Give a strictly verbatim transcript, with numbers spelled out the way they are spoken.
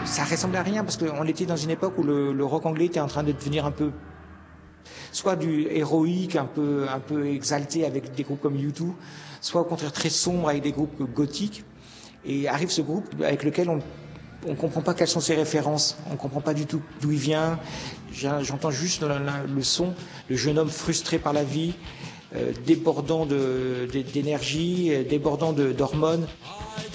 ça ressemblait à rien parce qu'on était dans une époque où le, le rock anglais était en train de devenir un peu soit du héroïque, un peu, un peu exalté avec des groupes comme U deux, soit au contraire très sombre avec des groupes gothiques. Et arrive ce groupe avec lequel on on comprend pas quelles sont ses références, on comprend pas du tout d'où il vient. J'entends juste le, le son, le jeune homme frustré par la vie, euh, débordant de, d'énergie, débordant de, d'hormones.